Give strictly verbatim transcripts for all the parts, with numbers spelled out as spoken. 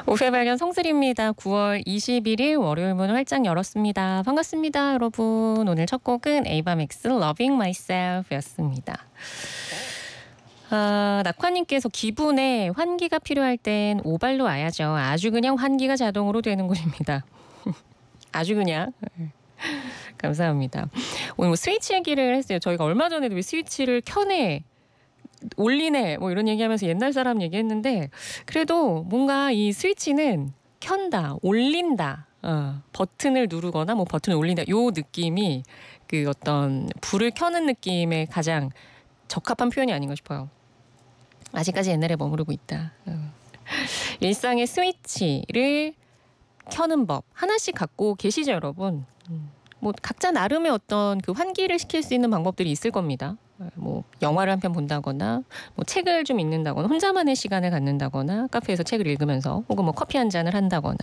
오후의 발견 성슬입니다. 구월 이십일일 월요일 문을 활짝 열었습니다. 반갑습니다, 여러분. 오늘 첫 곡은 에이바맥스 Loving Myself 였습니다. 아, 낙화님께서 기분에 환기가 필요할 땐 오발로 와야죠. 아주 그냥 환기가 자동으로 되는 곳입니다. 아주 그냥. 감사합니다. 오늘 뭐 스위치 얘기를 했어요. 저희가 얼마 전에도 왜 스위치를 켜내 올리네 뭐 이런 얘기하면서 옛날 사람 얘기했는데 그래도 뭔가 이 스위치는 켠다, 올린다, 어, 버튼을 누르거나 뭐 버튼을 올린다 요 느낌이 그 어떤 불을 켜는 느낌의 가장 적합한 표현이 아닌가 싶어요. 아직까지 옛날에 머무르고 있다. 어. 일상의 스위치를 켜는 법 하나씩 갖고 계시죠, 여러분? 음. 뭐 각자 나름의 어떤 그 환기를 시킬 수 있는 방법들이 있을 겁니다. 뭐 영화를 한 편 본다거나 뭐 책을 좀 읽는다거나 혼자만의 시간을 갖는다거나 카페에서 책을 읽으면서 혹은 뭐 커피 한 잔을 한다거나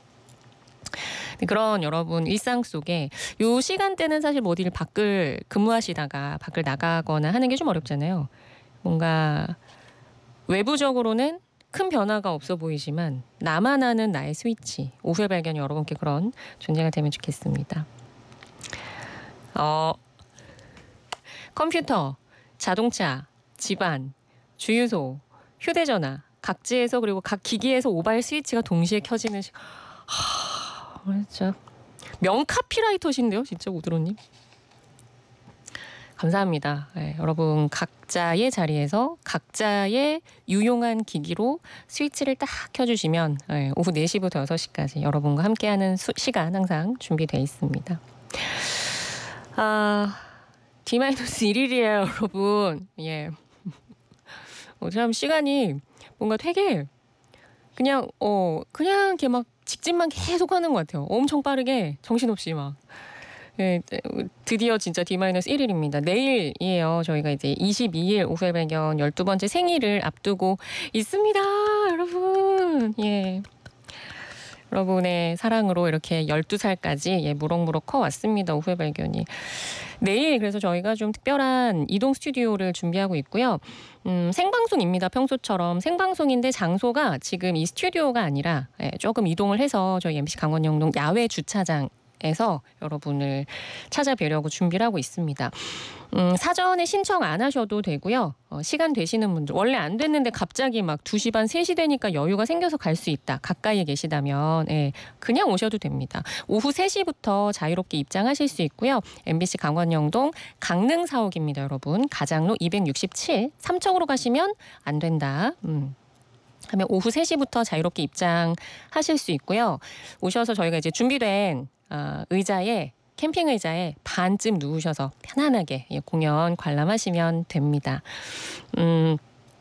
그런 여러분 일상 속에 요 시간대는 사실 뭐 어디를 밖을 근무하시다가 밖을 나가거나 하는 게 좀 어렵잖아요. 뭔가 외부적으로는 큰 변화가 없어 보이지만 나만 아는 나의 스위치 오후의 발견이 여러분께 그런 존재가 되면 좋겠습니다. 어, 컴퓨터, 자동차, 집안, 주유소, 휴대전화, 각지에서 그리고 각 기기에서 오발 스위치가 동시에 켜지는 시... 하... 진짜 명카피라이터신데요, 진짜 오드로님. 감사합니다. 네, 여러분 각자의 자리에서 각자의 유용한 기기로 스위치를 딱 켜주시면 네, 오후 네 시부터 여섯 시까지 여러분과 함께하는 수, 시간 항상 준비되어 있습니다. 아, 디 일 일이에요, 여러분. 예. 어, 참 시간이 뭔가 되게 그냥 어 그냥 이렇게 막 직진만 계속 하는 것 같아요. 엄청 빠르게 정신없이 막. 예, 드디어 진짜 디 일 일입니다. 내일이에요. 저희가 이제 이십이일 오후의 발견 열두 번째 생일을 앞두고 있습니다, 여러분. 예. 여러분의 사랑으로 이렇게 열두 살까지 예, 무럭무럭 커왔습니다. 오후의 발견이. 내일 그래서 저희가 좀 특별한 이동 스튜디오를 준비하고 있고요. 음, 생방송입니다. 평소처럼 생방송인데 장소가 지금 이 스튜디오가 아니라 예, 조금 이동을 해서 저희 엠비씨 강원영동 야외 주차장 에서 여러분을 찾아뵈려고 준비를 하고 있습니다. 음, 사전에 신청 안 하셔도 되고요. 어, 시간 되시는 분들 원래 안 됐는데 갑자기 막 두 시 반, 세 시 되니까 여유가 생겨서 갈 수 있다. 가까이에 계시다면 예, 그냥 오셔도 됩니다. 오후 세 시부터 자유롭게 입장하실 수 있고요. 엠비씨 강원영동 강릉 사옥입니다, 여러분. 가장로 이백육십칠 삼청으로 가시면 안 된다. 음. 하면 오후 세 시부터 자유롭게 입장하실 수 있고요. 오셔서 저희가 이제 준비된 어, 의자에 캠핑 의자에 반쯤 누우셔서 편안하게 예, 공연 관람하시면 됩니다. 음,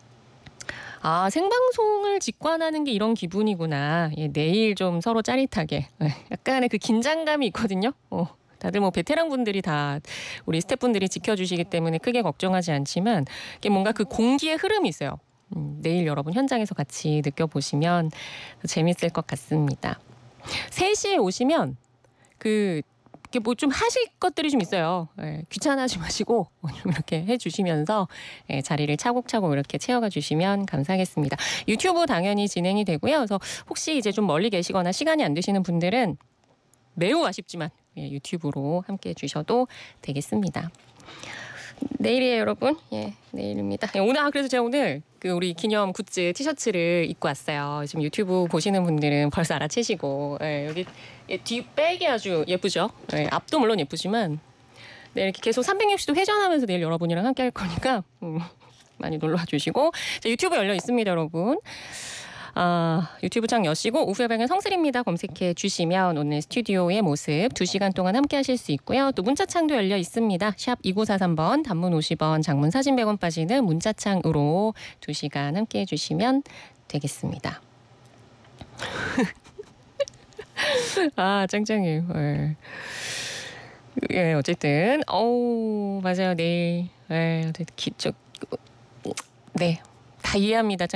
아 생방송을 직관하는 게 이런 기분이구나. 예, 내일 좀 서로 짜릿하게 약간의 그 긴장감이 있거든요. 어. 다들 뭐 베테랑 분들이 다 우리 스태프분들이 지켜주시기 때문에 크게 걱정하지 않지만 이게 뭔가 그 공기의 흐름이 있어요. 음, 내일 여러분 현장에서 같이 느껴보시면 재밌을 것 같습니다. 세 시에 오시면 그 뭐 좀 하실 것들이 좀 있어요. 예, 귀찮아하지 마시고 좀 이렇게 해주시면서 예, 자리를 차곡차곡 이렇게 채워가 주시면 감사하겠습니다. 유튜브 당연히 진행이 되고요. 그래서 혹시 이제 좀 멀리 계시거나 시간이 안 되시는 분들은 매우 아쉽지만 예, 유튜브로 함께 해주셔도 되겠습니다. 내일이에요, 여러분. 예, 내일입니다. 예, 오늘 아 그래서 제가 오늘 그 우리 기념 굿즈 티셔츠를 입고 왔어요. 지금 유튜브 보시는 분들은 벌써 알아채시고 예, 여기 예, 뒷백이 아주 예쁘죠. 예, 앞도 물론 예쁘지만 네, 이렇게 계속 삼백육십 도 회전하면서 내일 여러분이랑 함께 할 거니까 음, 많이 놀러와 주시고 자, 유튜브 열려 있습니다, 여러분. 아, 유튜브 창 여시고 오후의 발견 성슬입니다. 검색해 주시면 오늘 스튜디오의 모습 두 시간 동안 함께 하실 수 있고요. 또 문자창도 열려 있습니다. 샵 이구사삼 번 단문 오십 원 장문 사진 백 원 빠지는 문자창으로 두 시간 함께 해주시면 되겠습니다. 아 짱짱해요. 예. 예, 어쨌든 어우 맞아요. 내일 예, 어쨌든 기, 저, 네, 다 이해합니다.